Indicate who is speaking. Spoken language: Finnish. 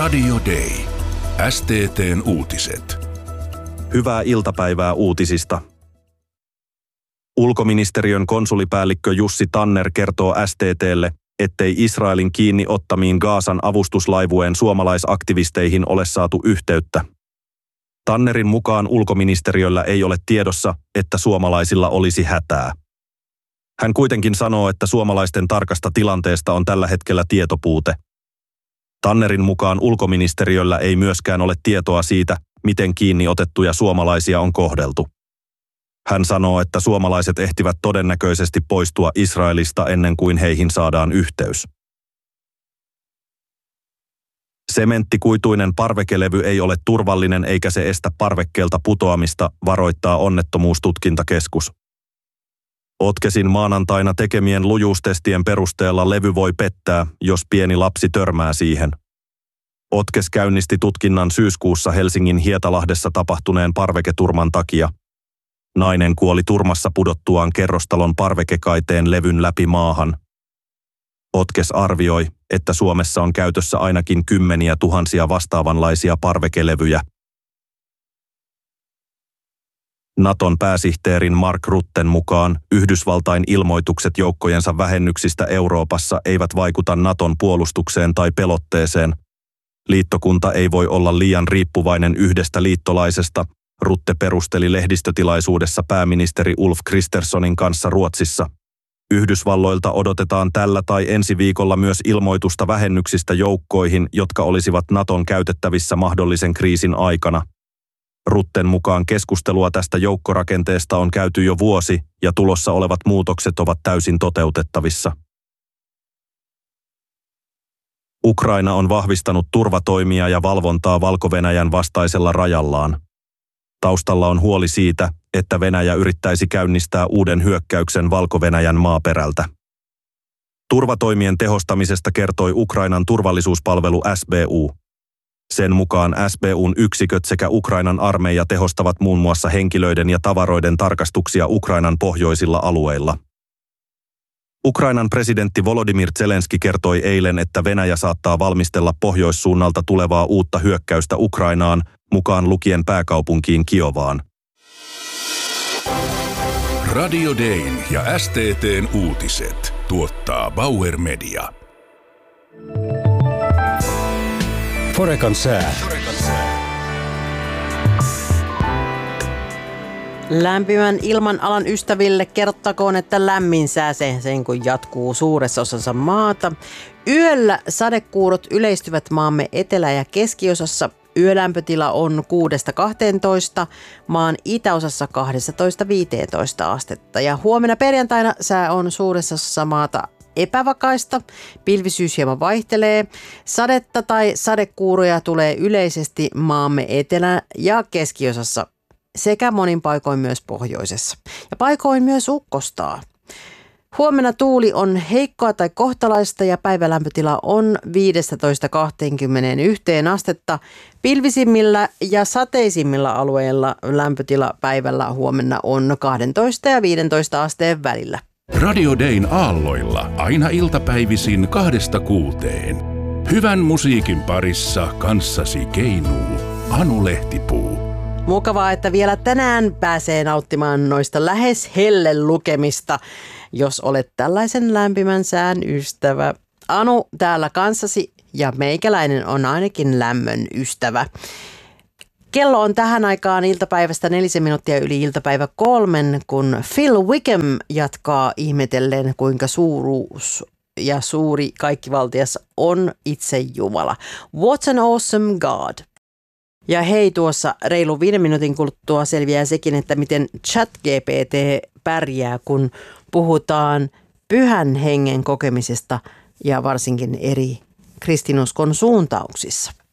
Speaker 1: Radio Day. STT:n uutiset.
Speaker 2: Hyvää iltapäivää uutisista. Ulkoministeriön konsulipäällikkö Jussi Tanner kertoo STT:lle, ettei Israelin kiinni ottamiin Gazan avustuslaivueen suomalaisaktivisteihin ole saatu yhteyttä. Tannerin mukaan ulkoministeriöllä ei ole tiedossa, että suomalaisilla olisi hätää. Hän kuitenkin sanoo, että suomalaisten tarkasta tilanteesta on tällä hetkellä tietopuute. Tannerin mukaan ulkoministeriöllä ei myöskään ole tietoa siitä, miten kiinni otettuja suomalaisia on kohdeltu. Hän sanoo, että suomalaiset ehtivät todennäköisesti poistua Israelista ennen kuin heihin saadaan yhteys. Sementtikuituinen parvekelevy ei ole turvallinen eikä se estä parvekkeelta putoamista, varoittaa onnettomuustutkintakeskus. Otkesin maanantaina tekemien lujuustestien perusteella levy voi pettää, jos pieni lapsi törmää siihen. Otkes käynnisti tutkinnan syyskuussa Helsingin Hietalahdessa tapahtuneen parveketurman takia. Nainen kuoli turmassa pudottuaan kerrostalon parvekekaiteen levyn läpi maahan. Otkes arvioi, että Suomessa on käytössä ainakin kymmeniä tuhansia vastaavanlaisia parvekelevyjä. Naton pääsihteerin Mark Rutten mukaan Yhdysvaltain ilmoitukset joukkojensa vähennyksistä Euroopassa eivät vaikuta Naton puolustukseen tai pelotteeseen. Liittokunta ei voi olla liian riippuvainen yhdestä liittolaisesta, Rutte perusteli lehdistötilaisuudessa pääministeri Ulf Kristerssonin kanssa Ruotsissa. Yhdysvalloilta odotetaan tällä tai ensi viikolla myös ilmoitusta vähennyksistä joukkoihin, jotka olisivat Naton käytettävissä mahdollisen kriisin aikana. Rutten mukaan keskustelua tästä joukkorakenteesta on käyty jo vuosi ja tulossa olevat muutokset ovat täysin toteutettavissa. Ukraina on vahvistanut turvatoimia ja valvontaa Valko-Venäjän vastaisella rajallaan. Taustalla on huoli siitä, että Venäjä yrittäisi käynnistää uuden hyökkäyksen Valko-Venäjän maaperältä. Turvatoimien tehostamisesta kertoi Ukrainan turvallisuuspalvelu SBU. Sen mukaan SBUn yksiköt sekä Ukrainan armeija tehostavat muun muassa henkilöiden ja tavaroiden tarkastuksia Ukrainan pohjoisilla alueilla. Ukrainan presidentti Volodymyr Zelenski kertoi eilen, että Venäjä saattaa valmistella pohjoissuunnalta tulevaa uutta hyökkäystä Ukrainaan, mukaan lukien pääkaupunkiin Kiovaan.
Speaker 1: Radio Dayn ja STT:n uutiset tuottaa Bauer Media.
Speaker 3: Forekan sää.
Speaker 4: Lämpimän ilmanalan ystäville kerrottakoon, että lämmin sää sen kun jatkuu suuressa osassa maata. Yöllä sadekuurot yleistyvät maamme etelä- ja keskiosassa. Yölämpötila on 6-12, maan itäosassa 12-15 astetta. Ja huomenna perjantaina sää on suuressa osassa maata epävakaista, pilvisyys hieman vaihtelee, sadetta tai sadekuuroja tulee yleisesti maamme etelä- ja keskiosassa sekä monin paikoin myös pohjoisessa. Ja paikoin myös ukkostaa. Huomenna tuuli on heikkoa tai kohtalaista ja päivälämpötila on 15-21 astetta. Pilvisimmillä ja sateisimmilla alueilla lämpötila päivällä huomenna on 12 ja 15 asteen välillä.
Speaker 1: Radio Dayn aalloilla aina iltapäivisin 2-6. Hyvän musiikin parissa kanssasi keinuu Anu Lehtipuu.
Speaker 4: Mukavaa, että vielä tänään pääsee nauttimaan noista lähes hellelukemista, jos olet tällaisen lämpimän sään ystävä. Anu täällä kanssasi ja meikäläinen on ainakin lämmön ystävä. Kello on tähän aikaan iltapäivästä 4 minuuttia yli iltapäivä 3, kun Phil Wickham jatkaa ihmetellen, kuinka suuruus ja suuri kaikkivaltias on itse Jumala. What an awesome God! Ja hei, tuossa reilu 5 minuutin kuluttua selviää sekin, että miten ChatGPT pärjää, kun puhutaan pyhän hengen kokemisesta ja varsinkin eri kristinuskon suuntauksissa.